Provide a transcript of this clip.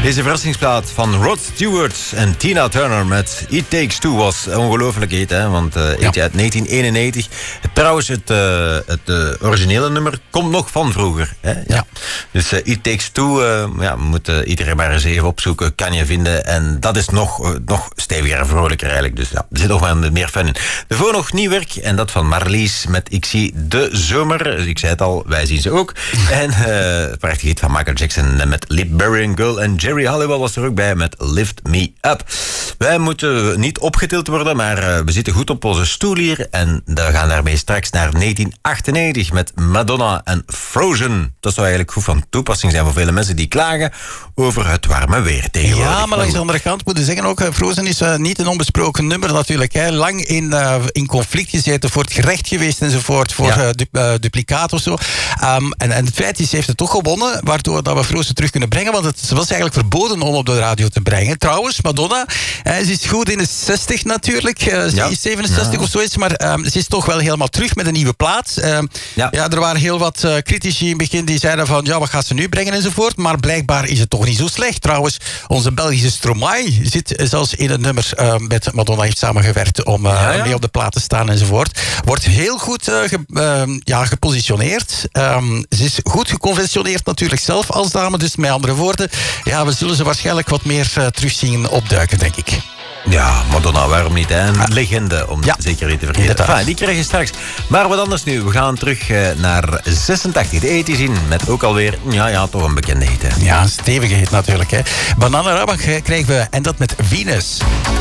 Deze verrassingsplaat van Rod Stewart en Tina Turner met It Takes Two was ongelooflijk heet, hè? Want uit 1991. Trouwens, het originele nummer komt nog van vroeger. Hè? Ja. Dus It Takes Two, moet iedereen maar eens even opzoeken, kan je vinden. En dat is nog steviger en vrolijker eigenlijk. Dus ja, er zit nog wel meer fun in. Daarvoor nog nieuw werk en dat van Marlies met Ik zie de zomer. Ik zei het al, wij zien ze ook. En prachtig hit van Michael Jackson met Liberian Girl. En Jerry Halliwell was er ook bij met Lift Me Up. Wij moeten niet opgetild worden, maar we zitten goed op onze stoel hier. En we gaan daarmee straks naar 1998 met Madonna en Frozen. Dat zou eigenlijk goed van toepassing zijn voor vele mensen die klagen over het warme weer tegenwoordig. Ja, maar langs de andere kant moeten zeggen ook, Frozen is niet een onbesproken nummer natuurlijk. Hè. Lang in conflict gezeten, voor het gerecht geweest enzovoort, voor duplicaat of zo. En het feit is, ze heeft het toch gewonnen, waardoor dat we Frozen terug kunnen brengen, want het was eigenlijk verboden om op de radio te brengen. Trouwens, Madonna, ze is goed in de 60 natuurlijk, ze is 67 of zoiets, maar ze is toch wel helemaal terug met een nieuwe plaat. Er waren heel wat critici in het begin die zeiden van, ja, wat gaat ze nu brengen enzovoort, maar blijkbaar is het toch niet zo slecht. Trouwens, onze Belgische Stromae zit zelfs in een nummer met Madonna heeft samengewerkt om mee op de plaat te staan enzovoort. Wordt heel goed gepositioneerd. Ze is goed geconventioneerd natuurlijk zelf als dame, dus met andere woorden, we zullen ze waarschijnlijk wat meer terugzien opduiken, denk ik. Ja, Madonna, waarom niet? Hè? Een legende, om zeker niet te vergeten. Enfin, die krijg je straks. Maar wat anders nu. We gaan terug naar 86, de 80's in. Met ook alweer, toch een bekende hit. Hè? Ja, een stevige hit natuurlijk. Hè. Bananarama krijgen we, en dat met Venus.